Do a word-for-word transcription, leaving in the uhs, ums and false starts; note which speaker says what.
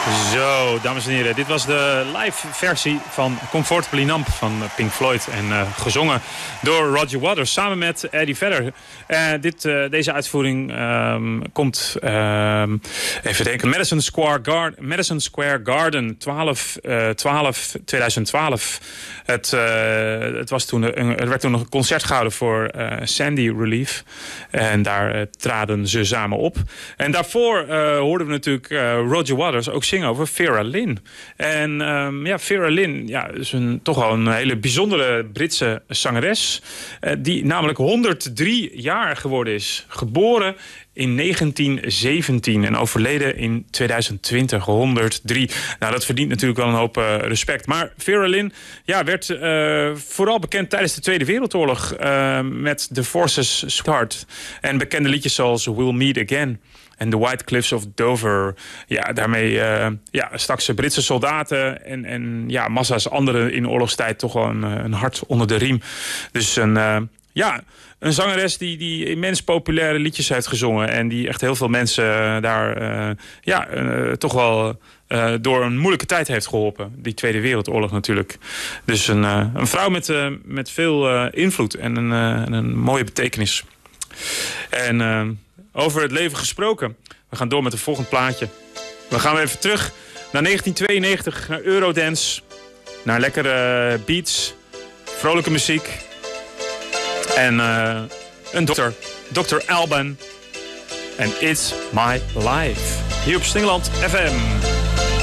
Speaker 1: Zo, dames en heren, dit was de live versie van Comfortably Numb van Pink Floyd. En uh, gezongen door Roger Waters samen met Eddie Vedder. Uh, dit, uh, deze uitvoering um, komt, uh, even denken, Madison Square Garden, Madison Square Garden twaalf twaalf tweeduizend twaalf. Het, uh, het was toen een, er werd toen nog een concert gehouden voor uh, Sandy Relief. En daar uh, traden ze samen op. En daarvoor uh, hoorden we natuurlijk uh, Roger Waters ook zingen over Vera Lynn. En um, ja, Vera Lynn ja, is een, toch wel een hele bijzondere Britse zangeres. Uh, die namelijk honderddrie jaar geworden is. Geboren in negentien zeventien en overleden in tweeduizend twintig, honderddrie. Nou, dat verdient natuurlijk wel een hoop uh, respect. Maar Vera Lynn ja, werd uh, vooral bekend tijdens de Tweede Wereldoorlog uh, met The Forces Start. En bekende liedjes zoals We'll Meet Again en The White Cliffs of Dover. Ja, daarmee uh, ja, stak ze Britse soldaten en, en ja, massa's anderen in oorlogstijd toch wel een, een hart onder de riem. Dus een... Uh, Ja, een zangeres die, die immens populaire liedjes heeft gezongen. En die echt heel veel mensen uh, daar uh, ja, uh, toch wel uh, door een moeilijke tijd heeft geholpen. Die Tweede Wereldoorlog natuurlijk. Dus een, uh, een vrouw met, uh, met veel uh, invloed en een, uh, een mooie betekenis. En uh, over het leven gesproken. We gaan door met het volgende plaatje. We gaan weer even terug naar negentien tweeënnegentig, naar Eurodance. Naar lekkere beats, vrolijke muziek. En uh, een dokter, dokter Alban. En It's My Life. Hier op Slingeland F M.